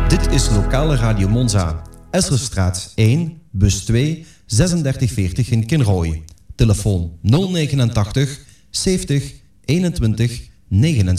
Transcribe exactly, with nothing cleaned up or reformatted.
Dit is lokale Radio Monza. Esselstraat één, bus twee, zesendertig veertig in Kinrooi. Telefoon nul negenentachtig zeventig eenentwintig negenenzestig.